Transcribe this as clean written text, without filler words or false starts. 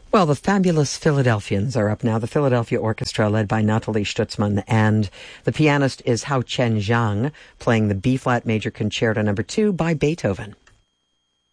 Well, the fabulous Philadelphians are up now. The Philadelphia Orchestra, led by Nathalie Stutzmann, and the pianist is Hao Chen Zhang, playing the B-flat Major Concerto No. 2 by Beethoven.